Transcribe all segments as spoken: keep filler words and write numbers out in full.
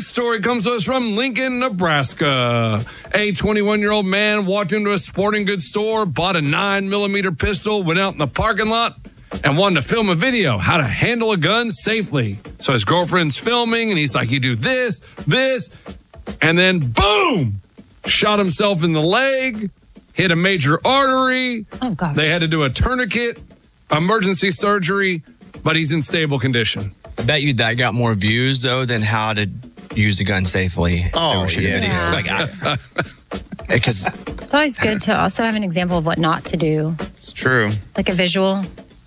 Next story comes to us from Lincoln, Nebraska. A twenty-one-year-old man walked into a sporting goods store, bought a nine millimeter pistol, went out in the parking lot, and wanted to film a video how to handle a gun safely. So his girlfriend's filming, and he's like, you do this, this, and then boom, shot himself in the leg, hit a major artery. Oh, gosh. They had to do a tourniquet, emergency surgery, but he's in stable condition. I bet you that got more views, though, than how to use a gun safely. Oh, yeah. Yeah. Like, I, because It's always good to also have an example of what not to do, It's true. like a visual.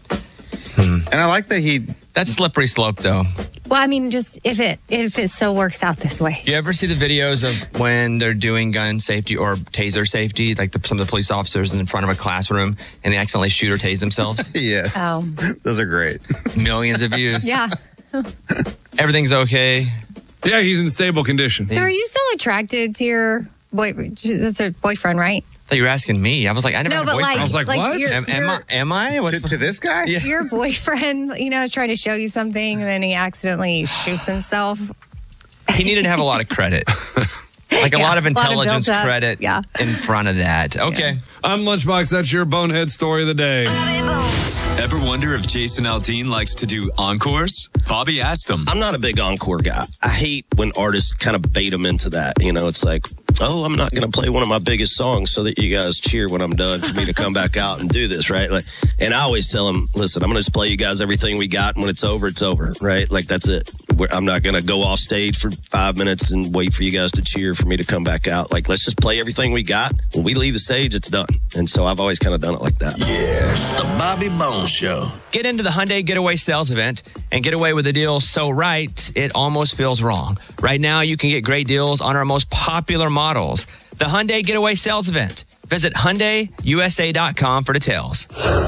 And I like that he... that's a slippery slope, though. Well, I mean, just if it if it so works out this way. You ever see the videos of when they're doing gun safety or taser safety, like the, some of the police officers in front of a classroom and they accidentally shoot or tase themselves? Yes. Oh. Those are great. Millions of views. Yeah. Everything's okay. Yeah, he's in stable condition. So are you still attracted to your boy? That's her boyfriend, right? I thought you were asking me. I was like, I never No, had a but boyfriend. like, I was like, what? Your, am, am your, I? Am I? What's to, to this guy? Yeah. your boyfriend, you know, is trying to show you something, and then he accidentally shoots himself. He needed to have a lot of credit. Like a Yeah, lot of a lot of intelligence built up. credit Yeah. in front of that. Okay. I'm Lunchbox. That's your bonehead story of the day. Ever wonder if Jason Aldean likes to do encores? Bobby asked him. I'm not a big encore guy. I hate when artists kind of bait them into that. You know, it's like, oh, I'm not going to play one of my biggest songs so that you guys cheer when I'm done for me to come back out and do this, right? Like, and I always tell them, listen, I'm going to just play you guys everything we got, and when it's over, it's over, right? Like, that's it. We're, I'm not going to go off stage for five minutes and wait for you guys to cheer for me to come back out. Like, let's just play everything we got. When we leave the stage, it's done. And so I've always kind of done it like that. Yeah, the Bobby Bones Show. Get into the Hyundai Getaway Sales Event and get away with a deal so right, it almost feels wrong. Right now, you can get great deals on our most popular models. The Hyundai Getaway Sales Event. Visit Hyundai U S A dot com for details.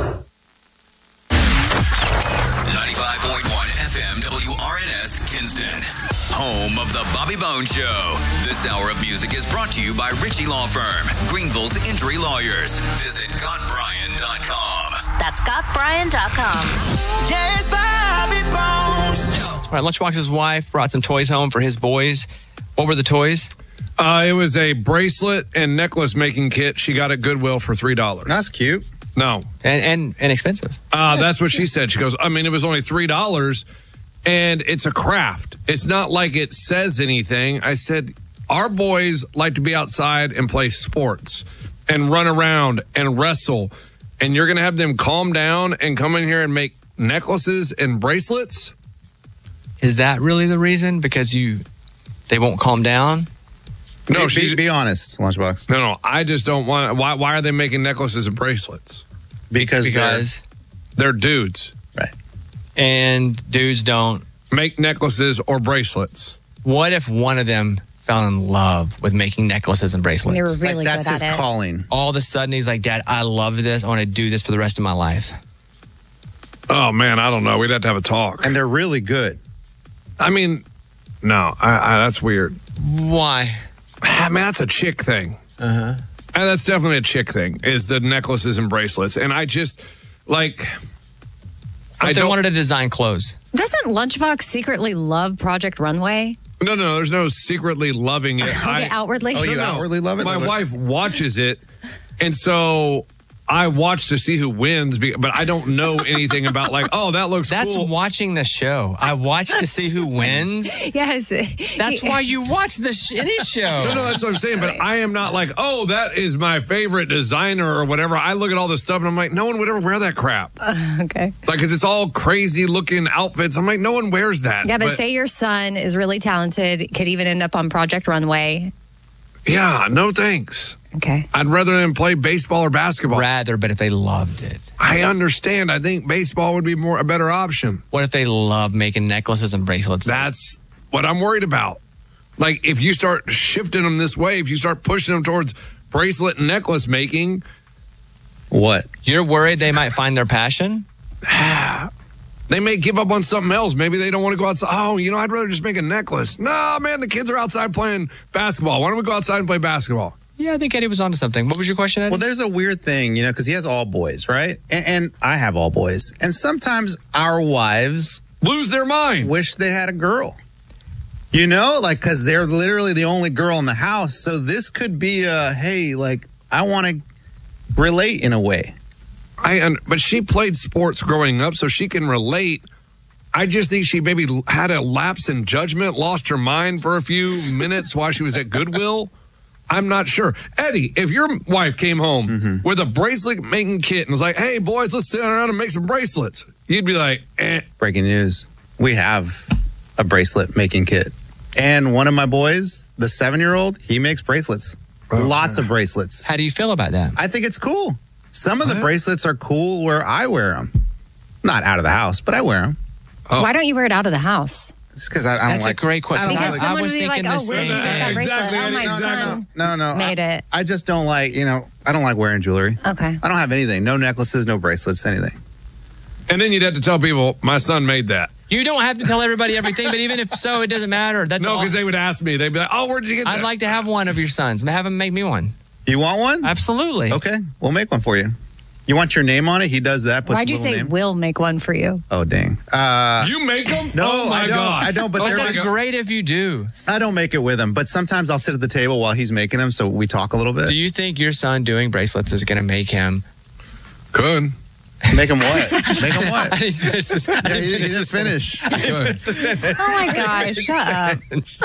ninety-five point one F M W R N S Kinston. Home of the Bobby Bones Show. This hour of music is brought to you by Ritchie Law Firm, Greenville's injury lawyers. Visit Got Brian dot com. That's got brian dot com. Yes, Bobby Bones. All right, Lunchbox's wife brought some toys home for his boys. What were the toys? Uh, it was a bracelet and necklace making kit. She got at Goodwill for three dollars. That's cute. No. And and, and expensive. Uh, that's what she said. She goes, I mean, it was only three dollars, and it's a craft. It's not like it says anything. I said, our boys like to be outside and play sports and run around and wrestle, and you're going to have them calm down and come in here and make necklaces and bracelets? Is that really the reason? Because you, they won't calm down? No, be, she's... be, be honest, Lunchbox. No, no, I just don't want... Why, why are they making necklaces and bracelets? Because, Because, They're dudes. right. and dudes don't. Make necklaces or bracelets. What if one of them fell in love with making necklaces and bracelets? They were really Like, that's good his at it. calling. All of a sudden, he's like, Dad, I love this. I want to do this for the rest of my life. Oh, man, I don't know. We'd have to have a talk. And they're really good. I mean, no, I, I, that's weird. Why? I mean, that's a chick thing. Uh-huh. And that's definitely a chick thing, is the necklaces and bracelets. And I just, like... What I if they don't, wanted to design clothes? Doesn't Lunchbox secretly love Project Runway? No, no, no. There's no secretly loving it. Okay, I, outwardly. Oh, you No, no. outwardly love it? My Love it? wife watches it, and so I watch to see who wins, be- but I don't know anything about, like, oh, that looks That's cool. watching the show. I watch to see who wins. Yes. That's why you watch the sh- any show. No, no, that's what I'm saying. But I am not like, oh, that is my favorite designer or whatever. I look at all this stuff and I'm like, no one would ever wear that crap. Okay. Like, because it's all crazy looking outfits. I'm like, no one wears that. Yeah, but, say your son is really talented, could even end up on Project Runway. yeah, no thanks. Okay. I'd rather them play baseball or basketball. Rather, but if they loved it. I understand. I think baseball would be more a better option. What if they love making necklaces and bracelets? That's what I'm worried about. Like, if you start shifting them this way, if you start pushing them towards bracelet and necklace making, What? You're worried they might find their passion? they may give up on something else. Maybe they don't want to go outside. Oh, you know, I'd rather just make a necklace. No, man, the kids are outside playing basketball. Why don't we go outside and play basketball? Yeah, I think Eddie was onto something. What was your question, Eddie? Well, there's a weird thing, you know, because he has all boys, right? And, and I have all boys. And sometimes our wives Lose their mind. wish they had a girl. You know, like, because they're literally the only girl in the house. So this could be a, hey, like, I want to relate in a way. I, un- but she played sports growing up, so she can relate. I just think she maybe had a lapse in judgment, lost her mind for a few minutes while she was at Goodwill. I'm not sure. Eddie, if your wife came home mm-hmm. with a bracelet making kit and was like, hey, boys, let's sit around and make some bracelets, you'd be like, eh. Breaking news. We have a bracelet making kit. And one of my boys, the seven-year-old, he makes bracelets. Oh, Lots man. of bracelets. How do you feel about that? I think it's cool. Some of what? the bracelets are cool where I wear them. Not out of the house, but I wear them. Oh. Why don't you wear it out of the house? It's because I, I don't That's like. That's a great question. Because I, someone I was would be like, "Oh, where'd you get that bracelet? Exactly. Oh, my no, son no, no, no, made I, it." I just don't like, you know, I don't like wearing jewelry. Okay. I don't have anything. No necklaces, no bracelets, anything. And then you'd have to tell people, my son made that. You don't have to tell everybody everything, but even if so, it doesn't matter. That's no, all. because they would ask me. They'd be like, oh, where did you get that? I'd like to have one of your sons. Have him make me one. You want one? Absolutely. Okay, we'll make one for you. You want your name on it? He does that. Why'd you say name. we'll make one for you? Oh, dang. Uh, you make them? No, oh my I don't. God. I don't, but, but that's great if you do. I don't make it with him, but sometimes I'll sit at the table while he's making them, so we talk a little bit. Do you think your son doing bracelets is going to make him? Could. Make him what? Make him what? I didn't finish this. I Yeah, didn't he, he finish didn't this finish. sentence. Oh my gosh! Shut up.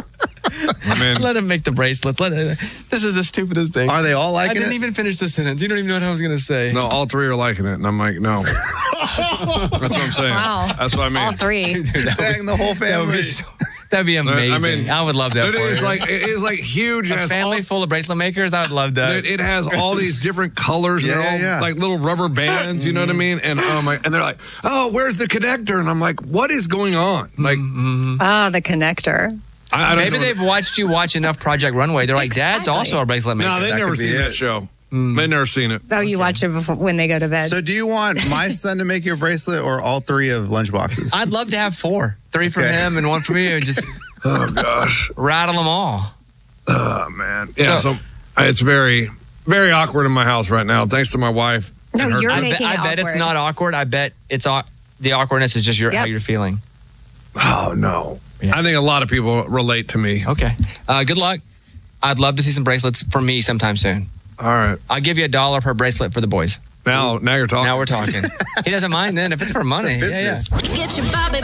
I mean, Let him make the bracelet. Let it, this is the stupidest thing. Are they all liking I didn't it? even finish the sentence. You don't even know what I was going to say. no, all three are liking it. And I'm like, no. That's what I'm saying. Wow. That's what I mean. All three. Dude, that Dang, the whole would, that would family. be so, that'd be amazing. I, mean, I would love that It for is you. like, it is like huge. A It has family all- full of bracelet makers. I would love that. Dude, it has all these different colors. And Yeah, they're all yeah, yeah. like little rubber bands. You know what I mean? And oh my, and they're like, oh, where's the connector? And I'm like, what is going on? Like, Ah, the connector. I, I don't Maybe know. they've watched you watch enough Project Runway. They're like, Dad's Exactly. also a bracelet maker. No, they've That never could be seen that it. show. They've never seen it. Oh, you watch it before when they go to bed. So do you want my son to make you a bracelet or all three of lunchboxes? I'd love to have four. Three for Okay. him and one for me. And just Oh gosh. rattle them all. Oh man. Yeah. So- So, it's very, very awkward in my house right now. Thanks to my wife. No, and her- you're I, making bet, it I bet it's awkward. not awkward. I bet it's au- the awkwardness is just your, how Yep. you're feeling. Oh no. Yeah. I think a lot of people relate to me. Okay. Uh, good luck. I'd love to see some bracelets for me sometime soon. All right. I'll give you a dollar per bracelet for the boys. Now, now you're talking. Now we're talking. He doesn't mind then if it's for money. It's a Yeah, yeah. business. Get your Bobby